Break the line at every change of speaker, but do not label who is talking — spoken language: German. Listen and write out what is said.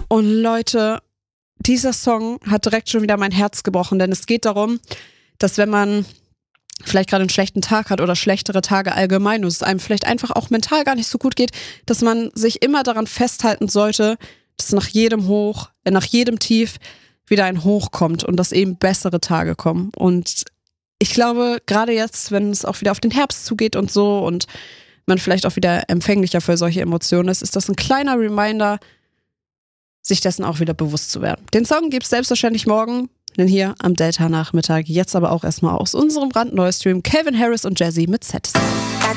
Und Leute, dieser Song hat direkt schon wieder mein Herz gebrochen, denn es geht darum, dass wenn man vielleicht gerade einen schlechten Tag hat oder schlechtere Tage allgemein und es einem vielleicht einfach auch mental gar nicht so gut geht, dass man sich immer daran festhalten sollte, dass nach jedem Hoch, nach jedem Tief wieder ein Hoch kommt und dass eben bessere Tage kommen. Und ich glaube, gerade jetzt, wenn es auch wieder auf den Herbst zugeht und so und man vielleicht auch wieder empfänglicher für solche Emotionen ist das ein kleiner Reminder, sich dessen auch wieder bewusst zu werden. Den Song gibt's selbstverständlich morgen, denn hier am Delta-Nachmittag, jetzt aber auch erstmal aus unserem brandneuen Stream Calvin Harris und Jazzy mit Set.